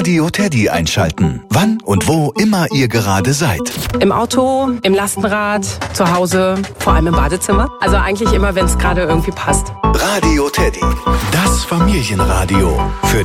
Radio Teddy einschalten. Wann und wo immer ihr gerade seid. Im Auto, im Lastenrad, zu Hause, vor allem im Badezimmer. Also eigentlich immer, wenn es gerade irgendwie passt. Radio Teddy, das Familienradio. Für